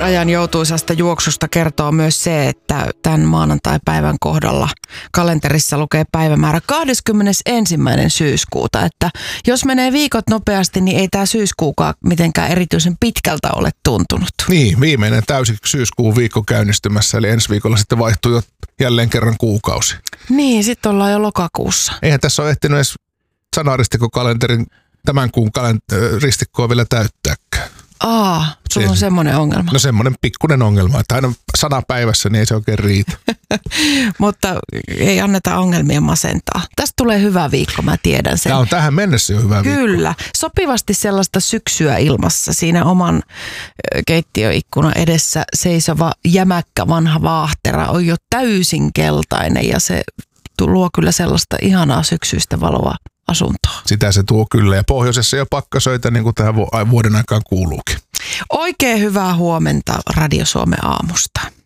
ajan joutuisasta juoksusta kertoo myös se, että tämän maanantai-päivän kohdalla kalenterissa lukee päivämäärä 21. syyskuuta. Että jos menee viikot nopeasti, niin ei tämä syyskuukaan mitenkään erityisen pitkältä ole tuntunut. Niin, viimeinen täysi syyskuun viikko käynnistymässä, eli ensi viikolla sitten vaihtuu jo jälleen kerran kuukausi. Niin, sitten ollaan jo lokakuussa. Eihän tässä ole ehtinyt edes sanaristikokalenterin tämän kuun ristikkoa vielä täyttääkään. Sulla on semmoinen ongelma. No semmoinen pikkuinen ongelma, että aina 100 päivässä, niin ei se oikein riitä. Mutta ei anneta ongelmia masentaa. Tästä tulee hyvä viikko, mä tiedän sen. Tämä on tähän mennessä jo hyvä viikko. Kyllä. Sopivasti sellaista syksyä ilmassa. Siinä oman keittiöikkunan edessä seisova jämäkkä vanha vaahtera on jo täysin keltainen ja se luo kyllä sellaista ihanaa syksyistä valoa asuntoa. Sitä se tuo kyllä ja pohjoisessa jo pakkasöitä niin kuin tähän vuoden aikaan kuuluukin. Oikein hyvää huomenta Radio Suomen aamusta.